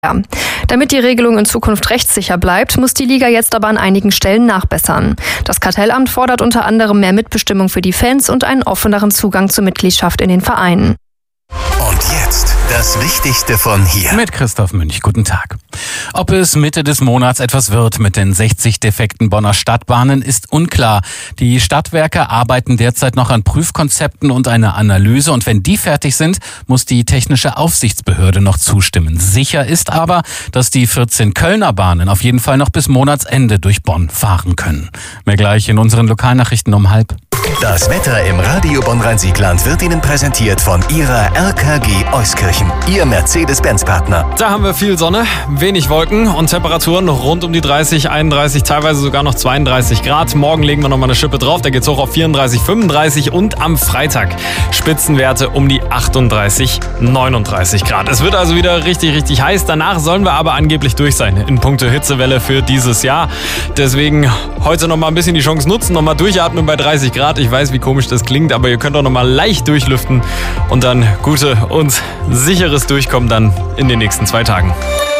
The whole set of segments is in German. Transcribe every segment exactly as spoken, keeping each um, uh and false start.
Ja. Damit die Regelung in Zukunft rechtssicher bleibt, muss die Liga jetzt aber an einigen Stellen nachbessern. Das Kartellamt fordert unter anderem mehr Mitbestimmung für die Fans und einen offeneren Zugang zur Mitgliedschaft in den Vereinen. Und jetzt das Wichtigste von hier. Mit Christoph Münch, guten Tag. Ob es Mitte des Monats etwas wird mit den sechzig defekten Bonner Stadtbahnen, ist unklar. Die Stadtwerke arbeiten derzeit noch an Prüfkonzepten und einer Analyse. Und wenn die fertig sind, muss die technische Aufsichtsbehörde noch zustimmen. Sicher ist aber, dass die vierzehn Kölner Bahnen auf jeden Fall noch bis Monatsende durch Bonn fahren können. Mehr gleich in unseren Lokalnachrichten um halb. Das Wetter im Radio Bonn-Rhein-Siegland wird Ihnen präsentiert von Ihrer R K G Euskirchen, Ihr Mercedes-Benz-Partner. Da haben wir viel Sonne, wenig Wolken und Temperaturen rund um die dreißig, einunddreißig, teilweise sogar noch zweiunddreißig Grad. Morgen legen wir nochmal eine Schippe drauf, da geht's hoch auf vierunddreißig, fünfunddreißig und am Freitag Spitzenwerte um die achtunddreißig, neununddreißig Grad. Es wird also wieder richtig, richtig heiß. Danach sollen wir aber angeblich durch sein in puncto Hitzewelle für dieses Jahr. Deswegen heute nochmal ein bisschen die Chance nutzen, nochmal durchatmen bei dreißig Grad. Ich weiß, wie komisch das klingt, aber ihr könnt auch nochmal leicht durchlüften und dann gute und sicheres Durchkommen dann in den nächsten zwei Tagen.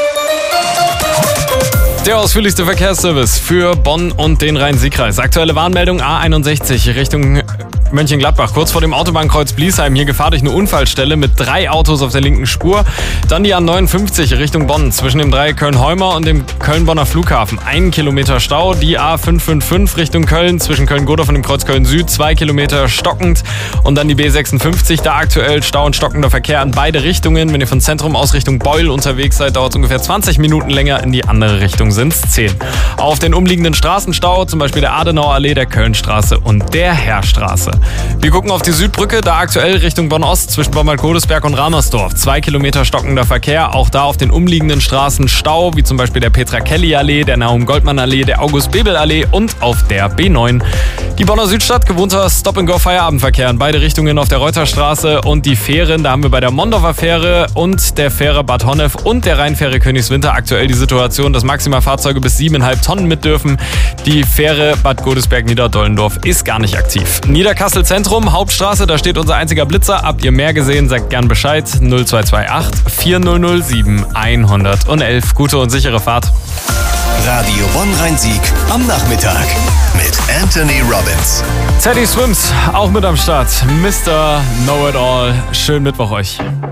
Der ausführlichste Verkehrsservice für Bonn und den Rhein-Sieg-Kreis. Aktuelle Warnmeldung A einundsechzig Richtung Mönchengladbach. Kurz vor dem Autobahnkreuz Bliesheim. Hier Gefahr durch eine Unfallstelle mit drei Autos auf der linken Spur. Dann die A neunundfünfzig Richtung Bonn. Zwischen dem Dreieck Köln-Heumer und dem Köln-Bonner Flughafen. Ein Kilometer Stau. Die A fünfhundertfünfundfünfzig Richtung Köln. Zwischen Köln-Godorf und dem Kreuz Köln-Süd. Zwei Kilometer stockend. Und dann die B sechsundfünfzig. Da aktuell Stau und stockender Verkehr in beide Richtungen. Wenn ihr von Zentrum aus Richtung Beul unterwegs seid, dauert es ungefähr zwanzig Minuten länger. In die andere Richtung sind es zehn. Auf den umliegenden Straßenstau, zum Beispiel der Adenauer Allee, der Kölnstraße und der Heerstraße. Wir gucken auf die Südbrücke, da aktuell Richtung Bonn-Ost zwischen Bonn-Godesberg und Ramersdorf. Zwei Kilometer stockender Verkehr, auch da auf den umliegenden Straßen Stau, wie zum Beispiel der Petra-Kelly-Allee, der Naum-Goldmann-Allee, der August-Bebel-Allee und auf der B neun. Die Bonner Südstadt, gewohnter Stop-and-Go-Feierabendverkehr in beide Richtungen auf der Reuterstraße und die Fähren, da haben wir bei der Mondorfer Fähre und der Fähre Bad Honnef und der Rheinfähre Königswinter aktuell die Situation, dass maximal Fahrzeuge bis sieben Komma fünf Tonnen mit dürfen. Die Fähre Bad Godesberg-Niederdollendorf ist gar nicht aktiv. Niederkassel Zentrum, Hauptstraße, da steht unser einziger Blitzer. Habt ihr mehr gesehen, sagt gern Bescheid. null zwei zwei acht, vier null null sieben, eins null eins. Gute und sichere Fahrt. Radio Bonn-Rhein-Sieg am Nachmittag mit Anthony Robbins. Teddy Swims, auch mit am Start. Mister Know-It-All. Schönen Mittwoch euch.